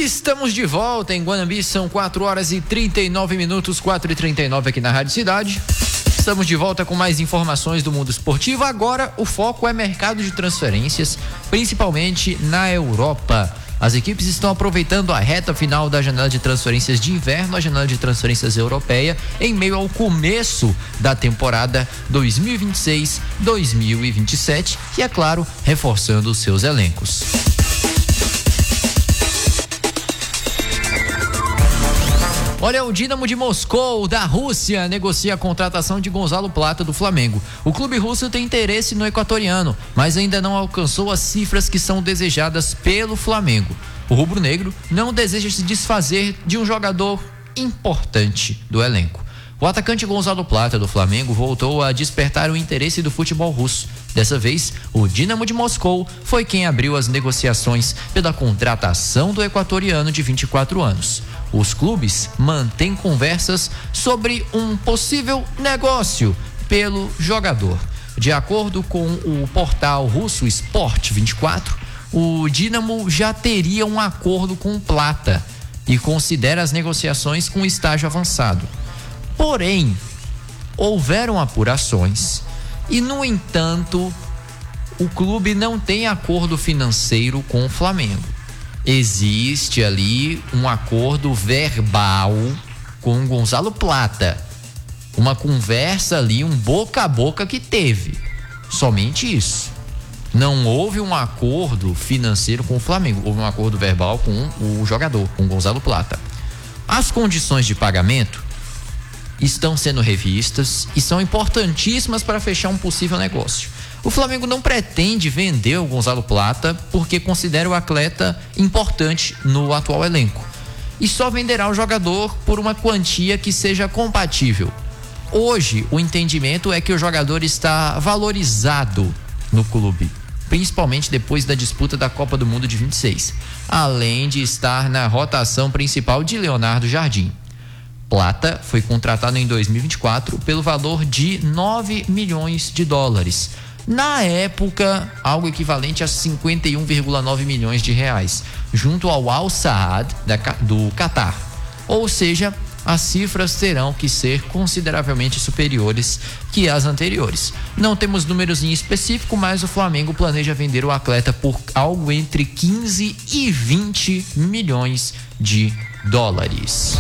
Estamos de volta em Guanambi, são 4h39, 4h39 aqui na Rádio Cidade. Estamos de volta com mais informações do mundo esportivo. Agora o foco é mercado de transferências, principalmente na Europa. As equipes estão aproveitando a reta final da janela de transferências de inverno, a janela de transferências europeia, em meio ao começo da temporada 2026-2027 e, é claro, reforçando os seus elencos. Olha, o Dinamo de Moscou, da Rússia, negocia a contratação de Gonzalo Plata do Flamengo. O clube russo tem interesse no equatoriano, mas ainda não alcançou as cifras que são desejadas pelo Flamengo. O rubro-negro não deseja se desfazer de um jogador importante do elenco. O atacante Gonzalo Plata do Flamengo voltou a despertar o interesse do futebol russo. Dessa vez, o Dinamo de Moscou foi quem abriu as negociações pela contratação do equatoriano de 24 anos. Os clubes mantêm conversas sobre um possível negócio pelo jogador. De acordo com o portal russo Sport 24, o Dinamo já teria um acordo com o Plata e considera as negociações um estágio avançado. Porém, houveram apurações e, no entanto, o clube não tem acordo financeiro com o Flamengo. Existe ali um acordo verbal com o Gonzalo Plata, uma conversa ali, um boca a boca que teve, somente isso. Não houve um acordo financeiro com o Flamengo, houve um acordo verbal com o jogador, com o Gonzalo Plata. As condições de pagamento estão sendo revistas e são importantíssimas para fechar um possível negócio. O Flamengo não pretende vender o Gonzalo Plata porque considera o atleta importante no atual elenco e só venderá o jogador por uma quantia que seja compatível. Hoje, o entendimento é que o jogador está valorizado no clube, principalmente depois da disputa da Copa do Mundo de 26, além de estar na rotação principal de Leonardo Jardim. Plata foi contratado em 2024 pelo valor de $9 milhões. Na época, algo equivalente a 51,9 milhões de reais, junto ao Al Saad do Catar. Ou seja, as cifras terão que ser consideravelmente superiores que as anteriores. Não temos números em específico, mas o Flamengo planeja vender o atleta por algo entre 15 e 20 milhões de dólares.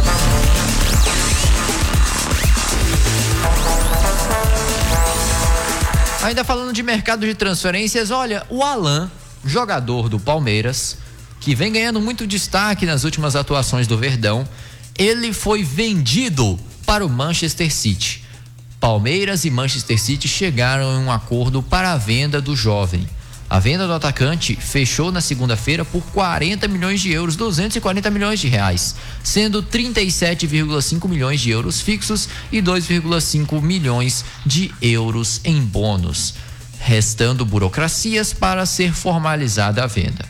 Ainda falando de mercado de transferências, olha, o Alan, jogador do Palmeiras, que vem ganhando muito destaque nas últimas atuações do Verdão, ele foi vendido para o Manchester City. Palmeiras e Manchester City chegaram em um acordo para a venda do jovem. A venda do atacante fechou na segunda-feira por 40 milhões de euros, 240 milhões de reais, sendo 37,5 milhões de euros fixos e 2,5 milhões de euros em bônus, restando burocracias para ser formalizada a venda.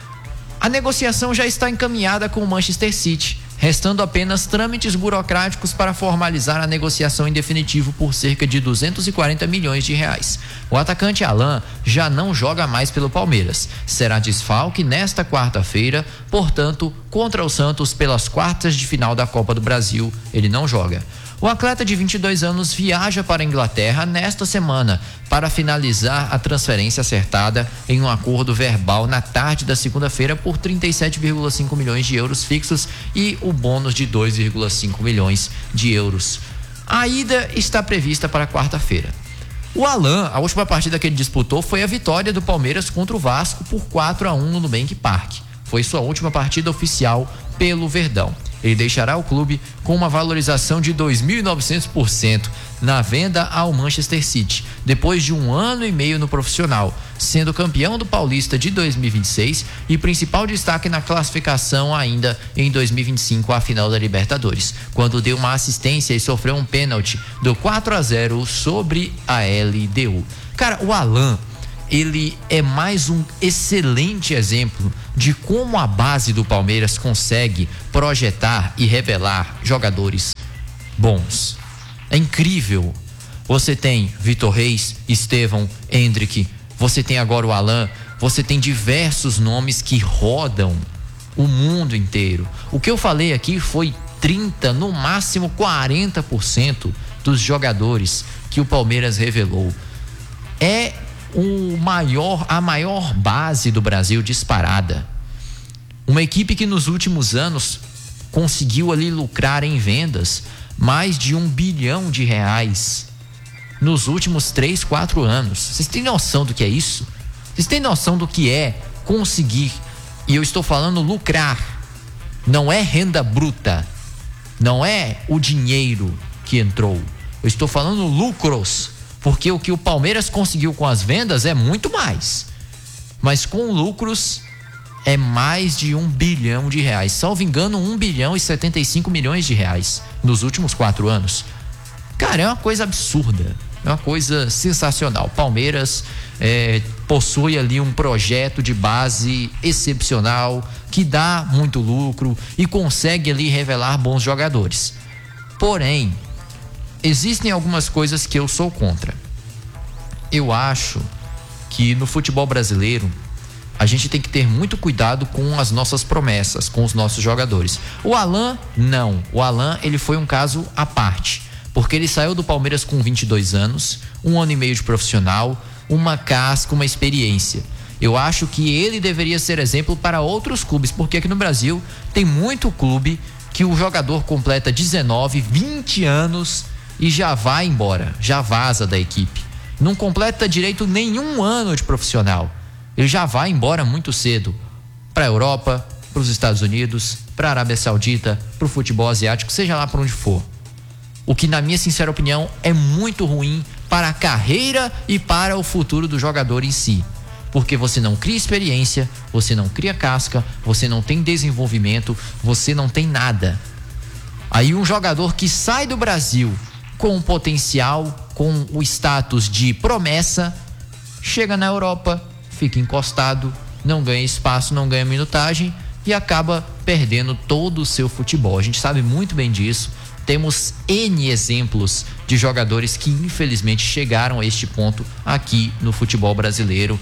A negociação já está encaminhada com o Manchester City, restando apenas trâmites burocráticos para formalizar a negociação em definitivo por cerca de 240 milhões de reais. O atacante Alan já não joga mais pelo Palmeiras. Será desfalque nesta quarta-feira, portanto, contra o Santos pelas quartas de final da Copa do Brasil, ele não joga. O atleta de 22 anos viaja para a Inglaterra nesta semana para finalizar a transferência acertada em um acordo verbal na tarde da segunda-feira por 37,5 milhões de euros fixos e o bônus de 2,5 milhões de euros. A ida está prevista para quarta-feira. O Alan, a última partida que ele disputou foi a vitória do Palmeiras contra o Vasco por 4-1 no Nubank Park. Foi sua última partida oficial pelo Verdão. Ele deixará o clube com uma valorização de 2.900% na venda ao Manchester City, depois de 1 ano e meio no profissional, sendo campeão do Paulista de 2026 e principal destaque na classificação ainda em 2025 à final da Libertadores, quando deu uma assistência e sofreu um pênalti do 4-0 sobre a LDU. Cara, o Alan, ele é mais um excelente exemplo de como a base do Palmeiras consegue projetar e revelar jogadores bons. É incrível. Você tem Vitor Reis, Estevão, Endrick, você tem agora o Alan, você tem diversos nomes que rodam o mundo inteiro. O que eu falei aqui foi 30, no máximo 40% dos jogadores que o Palmeiras revelou. É a maior base do Brasil disparada. Uma equipe que nos últimos anos conseguiu ali lucrar em vendas mais de R$1 bilhão nos últimos 3, 4 anos. Vocês têm noção do que é isso? Vocês têm noção do que é conseguir, e eu estou falando lucrar, não é renda bruta, não é o dinheiro que entrou, eu estou falando lucros, porque o que o Palmeiras conseguiu com as vendas é muito mais, mas com lucros é mais de R$1 bilhão, salvo engano, R$1 bilhão e 75 milhões de reais nos últimos 4 anos. Cara, é uma coisa absurda, é uma coisa sensacional. Palmeiras possui ali um projeto de base excepcional, que dá muito lucro e consegue ali revelar bons jogadores. Porém, existem algumas coisas que eu sou contra. Eu acho que no futebol brasileiro a gente tem que ter muito cuidado com as nossas promessas, com os nossos jogadores. O Alan, não. O Alan, ele foi um caso à parte, porque ele saiu do Palmeiras com 22 anos, 1 ano e meio de profissional, uma casca, uma experiência. Eu acho que ele deveria ser exemplo para outros clubes, porque aqui no Brasil tem muito clube que o jogador completa 19, 20 anos e já vai embora, já vaza da equipe. Não completa direito nenhum ano de profissional. Ele já vai embora muito cedo para a Europa, para os Estados Unidos, para a Arábia Saudita, para o futebol asiático, seja lá para onde for. O que, na minha sincera opinião, é muito ruim para a carreira e para o futuro do jogador em si. Porque você não cria experiência, você não cria casca, você não tem desenvolvimento, você não tem nada. Aí um jogador que sai do Brasil com o potencial, com o status de promessa, chega na Europa, fica encostado, não ganha espaço, não ganha minutagem e acaba perdendo todo o seu futebol. A gente sabe muito bem disso. Temos N exemplos de jogadores que infelizmente chegaram a este ponto aqui no futebol brasileiro,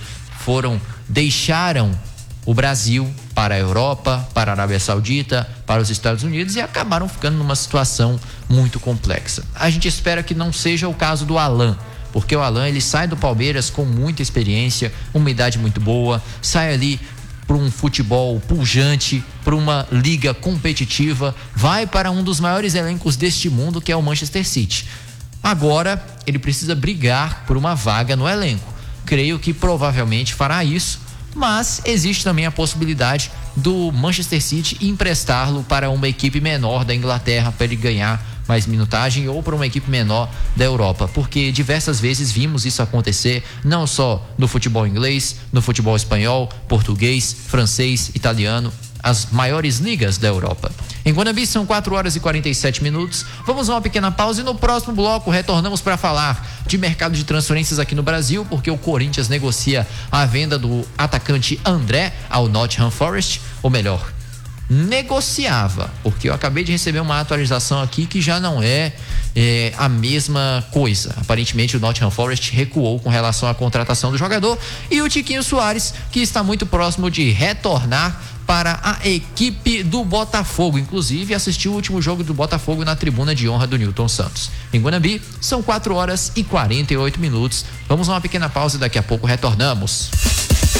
deixaram o Brasil para a Europa, para a Arábia Saudita, para os Estados Unidos e acabaram ficando numa situação muito complexa. A gente espera que não seja o caso do Alan, porque o Alan, ele sai do Palmeiras com muita experiência, uma idade muito boa, sai ali para um futebol pujante, para uma liga competitiva, vai para um dos maiores elencos deste mundo, que é o Manchester City. Agora ele precisa brigar por uma vaga no elenco. Creio que provavelmente fará isso, mas existe também a possibilidade do Manchester City emprestá-lo para uma equipe menor da Inglaterra para ele ganhar mais minutagem, ou para uma equipe menor da Europa, porque diversas vezes vimos isso acontecer, não só no futebol inglês, no futebol espanhol, português, francês, italiano, as maiores ligas da Europa. Em Guanambi são 4h47. Vamos a uma pequena pausa e no próximo bloco retornamos para falar de mercado de transferências aqui no Brasil, porque o Corinthians negocia a venda do atacante André ao Nottingham Forest, ou melhor, negociava, porque eu acabei de receber uma atualização aqui que já não é a mesma coisa. Aparentemente o Nottingham Forest recuou com relação à contratação do jogador, e o Tiquinho Soares, que está muito próximo de retornar para a equipe do Botafogo, inclusive assistiu o último jogo do Botafogo na tribuna de honra do Nilton Santos. Em Guanambi são 4h48. Vamos a uma pequena pausa e daqui a pouco retornamos.